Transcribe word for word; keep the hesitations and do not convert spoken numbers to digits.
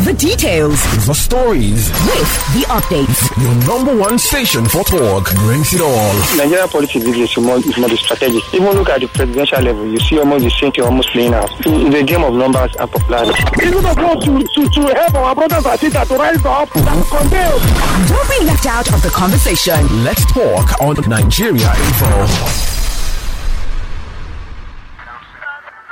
The details. The stories. With the updates. Your number one station for talk brings it all. Nigerian politics is more, is more strategic. Even look at the presidential level, you see almost the same thing almost playing out. It's a game of numbers and popularity. Even of want to, to, to help our brothers and sisters to rise up and condemn. Don't be left out of the conversation. Let's talk on Nigeria Info.